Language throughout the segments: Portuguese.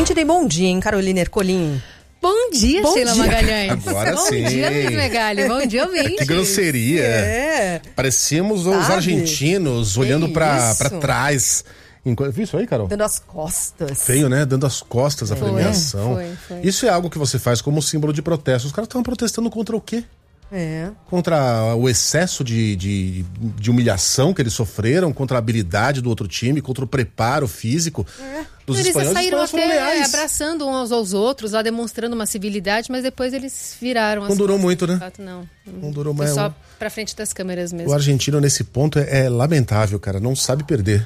Gente, dei bom dia, hein, Carolina Ercolim? Bom dia, Sheila Magalhães. Agora sim. Bom dia, Luiz Megali. Bom dia, ouvinte. Que grosseria. Parecíamos os argentinos olhando pra trás. Viu isso aí, Carol? Dando as costas. Feio, né? Dando as costas à premiação. Foi. Isso é algo que você faz como símbolo de protesto. Os caras estavam protestando contra o quê? Contra o excesso de humilhação que eles sofreram, contra a habilidade do outro time, contra o preparo físico dos eles espanhóis. Saíram os espanhóis até abraçando uns aos outros, lá demonstrando uma civilidade, mas depois eles viraram. Não durou muito, né? De fato, não durou mais. Foi só pra frente das câmeras mesmo. O argentino nesse ponto é lamentável, cara. Não sabe perder.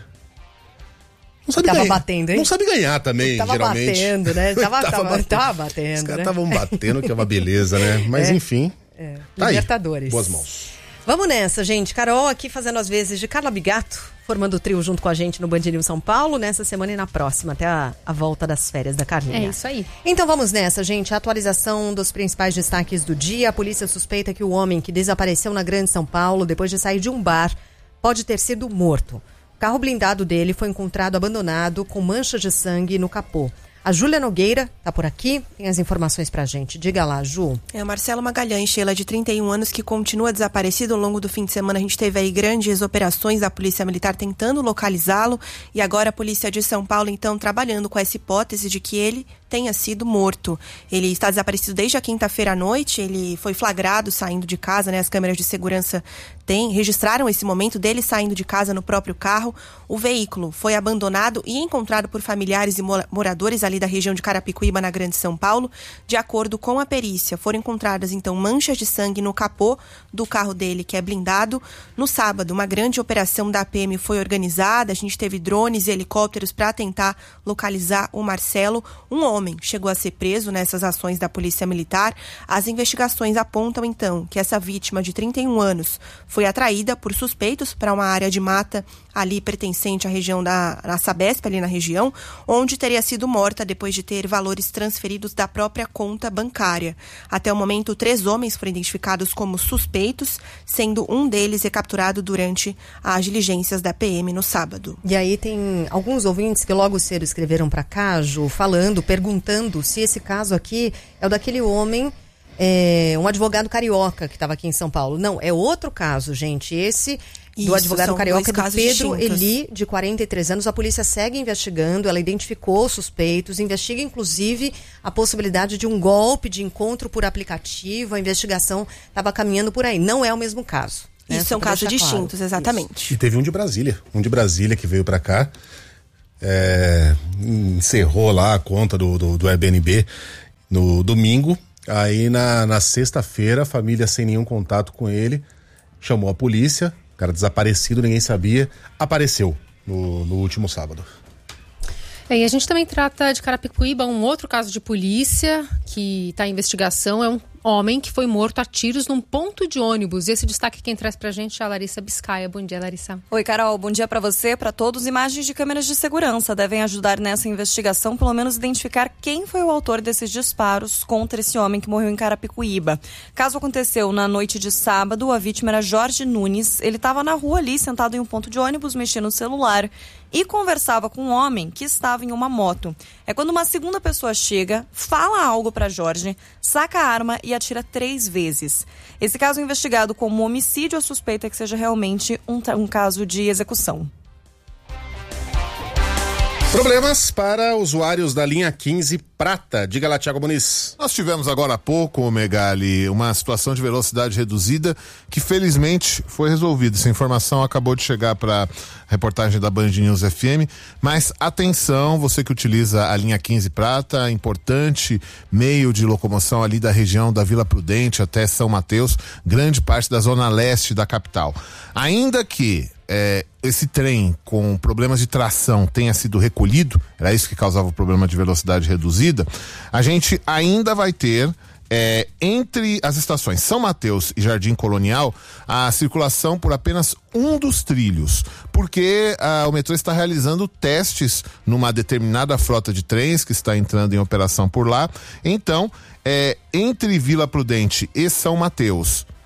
Não sabe tava ganhar. Batendo, hein? Não sabe ganhar também, tava geralmente. Batendo, né? Tava batendo, Os caras né? estavam batendo, que é uma beleza, né? Mas enfim. Tá Libertadores. aí. Boas mãos. Vamos nessa, gente. Carol aqui fazendo as vezes de Carla Bigato, formando o trio junto com a gente no Band News São Paulo, nessa semana e na próxima, até a volta das férias da Carlinha. É isso aí. Então vamos nessa, gente. A atualização dos principais destaques do dia. A polícia suspeita que o homem que desapareceu na Grande São Paulo depois de sair de um bar pode ter sido morto. O carro blindado dele foi encontrado abandonado com manchas de sangue no capô. A Júlia Nogueira tá por aqui, tem as informações pra gente. Diga lá, Ju. É o Marcelo Magalhães, Sheila, de 31 anos, que continua desaparecido. Ao longo do fim de semana a gente teve aí grandes operações da Polícia Militar tentando localizá-lo, e agora a Polícia de São Paulo, então, trabalhando com essa hipótese de que ele tenha sido morto. Ele está desaparecido desde a quinta-feira à noite, ele foi flagrado saindo de casa, né? As câmeras de segurança registraram esse momento dele saindo de casa no próprio carro. O veículo foi abandonado e encontrado por familiares e moradores ali da região de Carapicuíba, na Grande São Paulo. De acordo com a perícia, foram encontradas então manchas de sangue no capô do carro dele, que é blindado. No sábado, uma grande operação da PM foi organizada, a gente teve drones e helicópteros para tentar localizar o Marcelo. Um homem chegou a ser preso nessas ações da Polícia Militar. As investigações apontam então que essa vítima de 31 anos foi atraída por suspeitos para uma área de mata ali pertencente à região da Sabesp, ali na região, onde teria sido morta depois de ter valores transferidos da própria conta bancária. Até o momento, 3 homens foram identificados como suspeitos, sendo um deles recapturado durante as diligências da PM no sábado. E aí tem alguns ouvintes que logo cedo escreveram para cá, Ju, perguntando se esse caso aqui é o daquele homem, um advogado carioca que estava aqui em São Paulo. Não, é outro caso, gente. Esse do advogado carioca do Pedro Eli, de 43 anos. A polícia segue investigando, ela identificou suspeitos, investiga inclusive a possibilidade de um golpe de encontro por aplicativo. A investigação estava caminhando por aí. Não é o mesmo caso. Isso, são casos distintos, exatamente. Isso. E teve um de Brasília que veio para cá, encerrou lá a conta do Airbnb no domingo. Aí na sexta-feira, a família sem nenhum contato com ele chamou a polícia. O cara desaparecido, ninguém sabia, apareceu no último sábado. E a gente também trata de Carapicuíba um outro caso de polícia que está em investigação. É um homem que foi morto a tiros num ponto de ônibus. E esse destaque quem traz pra gente é a Larissa Biscaia. Bom dia, Larissa. Oi, Carol. Bom dia pra você, pra todos. Imagens de câmeras de segurança devem ajudar nessa investigação, pelo menos identificar quem foi o autor desses disparos contra esse homem que morreu em Carapicuíba. Caso aconteceu na noite de sábado, a vítima era Jorge Nunes. Ele estava na rua ali, sentado em um ponto de ônibus, mexendo no celular e conversava com um homem que estava em uma moto. É quando uma segunda pessoa chega, fala algo para Jorge, saca a arma e atira 3 vezes. Esse caso é investigado como homicídio. A suspeita é que seja realmente um caso de execução. Problemas para usuários da linha 15 Prata. Diga lá, Thiago Muniz. Nós tivemos agora há pouco, Megali, uma situação de velocidade reduzida que felizmente foi resolvida. Essa informação acabou de chegar para a reportagem da Band News FM, mas atenção, você que utiliza a linha 15 Prata, importante meio de locomoção ali da região da Vila Prudente até São Mateus, grande parte da zona leste da capital. Ainda que esse trem com problemas de tração tenha sido recolhido, era isso que causava o problema de velocidade reduzida, a gente ainda vai ter entre as estações São Mateus e Jardim Colonial a circulação por apenas um dos trilhos, porque o metrô está realizando testes numa determinada frota de trens que está entrando em operação por lá. Então, entre Vila Prudente e São Mateus,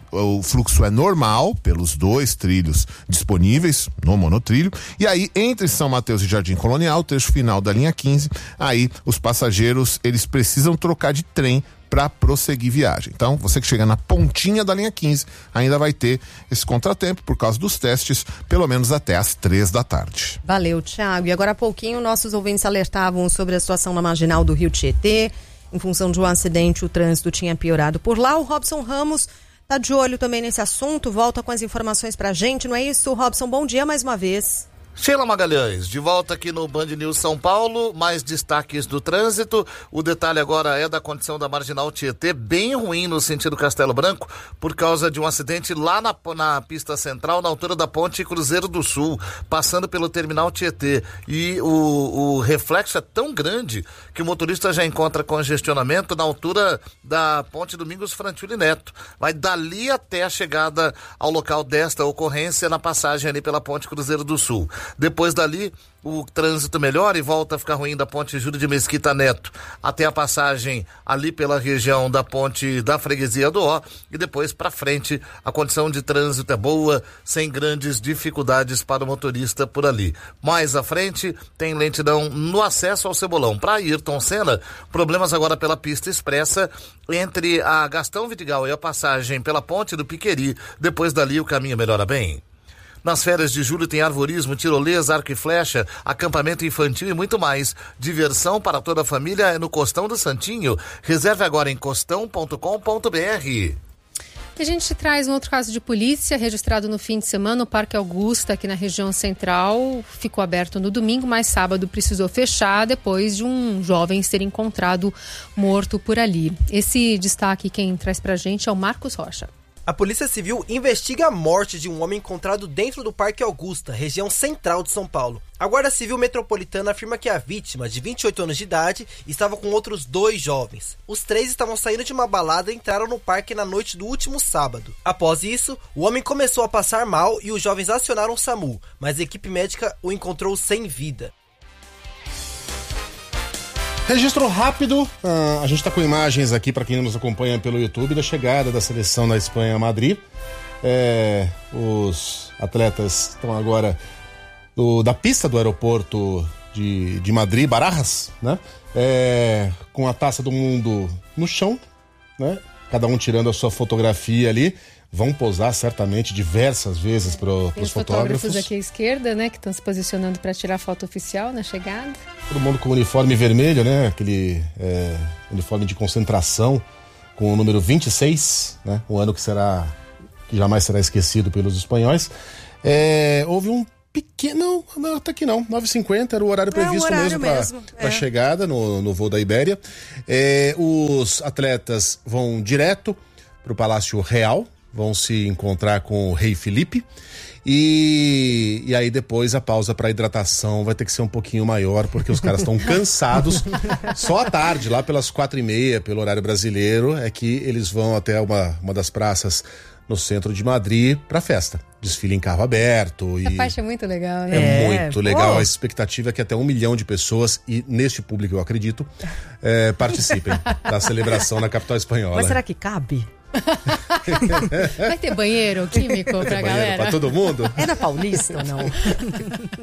o fluxo é normal pelos 2 trilhos disponíveis no monotrilho, e aí entre São Mateus e Jardim Colonial, trecho final da linha 15, aí os passageiros eles precisam trocar de trem para prosseguir viagem. Então, você que chega na pontinha da linha 15 ainda vai ter esse contratempo por causa dos testes, pelo menos até às 3 da tarde. Valeu, Thiago. E agora há pouquinho nossos ouvintes alertavam sobre a situação na marginal do Rio Tietê. Em função de um acidente, o trânsito tinha piorado por lá. O Robson Ramos está de olho também nesse assunto, volta com as informações pra gente, não é isso, Robson? Bom dia mais uma vez. Sheila Magalhães, de volta aqui no Band News São Paulo, mais destaques do trânsito. O detalhe agora é da condição da Marginal Tietê, bem ruim no sentido Castelo Branco, por causa de um acidente lá na pista central, na altura da ponte Cruzeiro do Sul, passando pelo terminal Tietê. E o reflexo é tão grande que o motorista já encontra congestionamento na altura da ponte Domingos Frantili Neto. Vai dali até a chegada ao local desta ocorrência, na passagem ali pela ponte Cruzeiro do Sul. Depois dali, o trânsito melhora e volta a ficar ruim da ponte Júlio de Mesquita Neto até a passagem ali pela região da ponte da Freguesia do Ó, e depois para frente a condição de trânsito é boa, sem grandes dificuldades para o motorista por ali. Mais à frente tem lentidão no acesso ao Cebolão. Para Ayrton Senna, problemas agora pela pista expressa entre a Gastão Vidigal e a passagem pela ponte do Piqueri. Depois dali o caminho melhora bem. Nas férias de julho tem arvorismo, tirolesa, arco e flecha, acampamento infantil e muito mais. Diversão para toda a família é no Costão do Santinho. Reserve agora em costão.com.br. A gente traz um outro caso de polícia registrado no fim de semana. O Parque Augusta, aqui na região central, ficou aberto no domingo, mas sábado precisou fechar depois de um jovem ser encontrado morto por ali. Esse destaque quem traz pra gente é o Marcos Rocha. A Polícia Civil investiga a morte de um homem encontrado dentro do Parque Augusta, região central de São Paulo. A Guarda Civil Metropolitana afirma que a vítima, de 28 anos de idade, estava com outros 2 jovens. Os 3 estavam saindo de uma balada e entraram no parque na noite do último sábado. Após isso, o homem começou a passar mal e os jovens acionaram o SAMU, mas a equipe médica o encontrou sem vida. Registro rápido, a gente está com imagens aqui para quem nos acompanha pelo YouTube da chegada da seleção da Espanha a Madrid. Os atletas estão agora da pista do aeroporto de Madrid, Barajas, né? Com a Taça do Mundo no chão, né? Cada um tirando a sua fotografia ali. Vão posar certamente diversas vezes para os fotógrafos aqui à esquerda, né, que estão se posicionando para tirar a foto oficial na chegada. Todo mundo com uniforme vermelho, né, aquele uniforme de concentração com o número 26, né, um ano que jamais será esquecido pelos espanhóis. Houve um pequeno, não, até que não, 9h50 era o horário previsto mesmo para a chegada no voo da Ibéria. Os atletas vão direto para o Palácio Real, vão se encontrar com o rei Felipe e aí depois a pausa para hidratação vai ter que ser um pouquinho maior, porque os caras estão cansados. Só à tarde, lá pelas 4h30, pelo horário brasileiro, é que eles vão até uma das praças no centro de Madrid para festa. Desfile em carro aberto. Essa parte é muito legal, né? É muito legal. A expectativa é que até 1 milhão de pessoas, e neste público eu acredito, participem da celebração na capital espanhola. Mas será que cabe? Vai ter banheiro químico pra galera? Pra todo mundo? É na Paulista ou não?